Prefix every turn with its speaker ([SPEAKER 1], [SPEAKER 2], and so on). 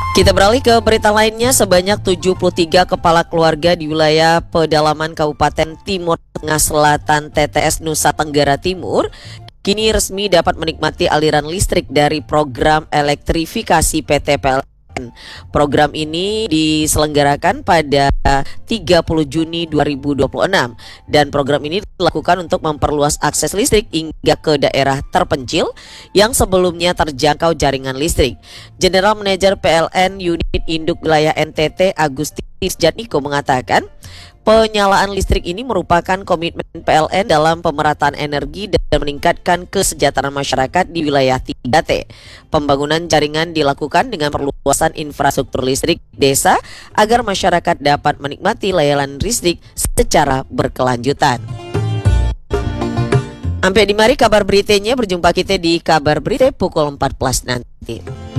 [SPEAKER 1] Kita beralih ke berita lainnya, sebanyak 73 kepala keluarga di wilayah pedalaman Kabupaten Timur Tengah Selatan TTS Nusa Tenggara Timur kini resmi dapat menikmati aliran listrik dari program elektrifikasi PT PLN. Program ini diselenggarakan pada 30 Juni 2026 dan program ini dilakukan untuk memperluas akses listrik hingga ke daerah terpencil yang sebelumnya terjangkau jaringan listrik. General Manager PLN Unit Induk Wilayah NTT Agustinus Jatmiko mengatakan, penyalaan listrik ini merupakan komitmen PLN dalam pemerataan energi dan meningkatkan kesejahteraan masyarakat di wilayah 3T. Pembangunan jaringan dilakukan dengan perluasan infrastruktur listrik desa agar masyarakat dapat menikmati layanan listrik secara berkelanjutan. Sampai di mari kabar beritanya, berjumpa kita di kabar berita pukul 14 nanti.